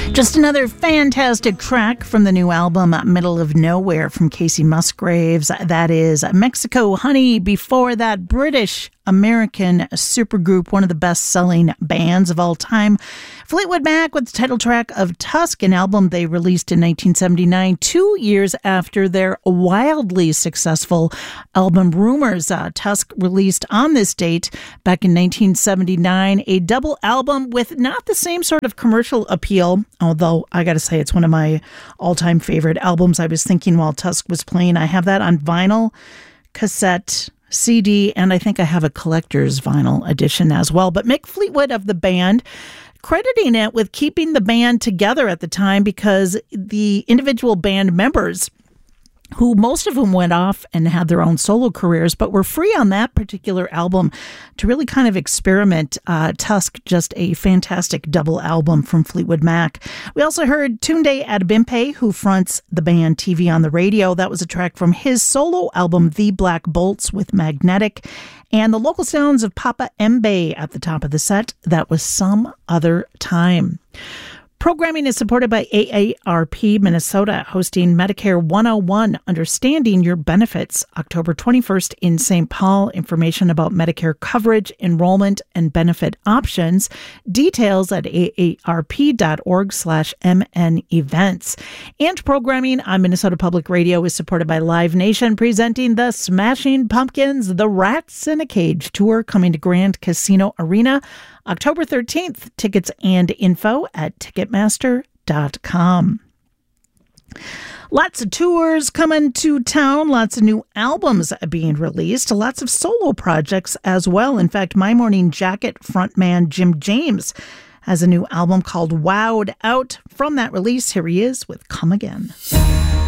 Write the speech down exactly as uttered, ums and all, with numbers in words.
Just another fantastic track from the new album Middle of Nowhere from Casey Musgraves. That is Mexico Honey. Before that, British American supergroup, one of the best-selling bands of all time, Fleetwood Mac, with the title track of Tusk, an album they released in nineteen seventy-nine, two years after their wildly successful album Rumors. Uh, Tusk released on this date back in nineteen seventy-nine, a double album with not the same sort of commercial appeal, although I gotta say it's one of my all-time favorite albums. I was thinking while Tusk was playing, I have that on vinyl, cassette, C D, and I think I have a collector's vinyl edition as well. But Mick Fleetwood of the band, crediting it with keeping the band together at the time because the individual band members, who most of them went off and had their own solo careers, but were free on that particular album to really kind of experiment. Uh, Tusk, just a fantastic double album from Fleetwood Mac. We also heard Tunde Adebimpe, who fronts the band T V on the Radio. That was a track from his solo album, The Black Bolts with Magnetic. And the local sounds of Papa Mbe at the top of the set. That was Some Other Time. Programming is supported by A A R P Minnesota, hosting Medicare one oh one, Understanding Your Benefits, October twenty-first in Saint Paul. Information about Medicare coverage, enrollment, and benefit options. Details at aarp.org slash mn events. And programming on Minnesota Public Radio is supported by Live Nation, presenting the Smashing Pumpkins, The Rats in a Cage tour, coming to Grand Casino Arena October thirteenth. Tickets and info at ticketmaster dot com. Lots of tours coming to town, lots of new albums being released, lots of solo projects as well. In fact, My Morning Jacket frontman Jim James has a new album called Wowed Out. From that release, here he is with Come Again.